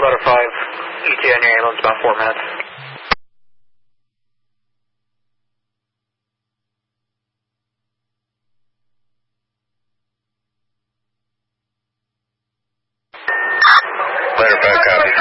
Letter 5, ETA on your ambulance, about 4 minutes. Letter 5, copy.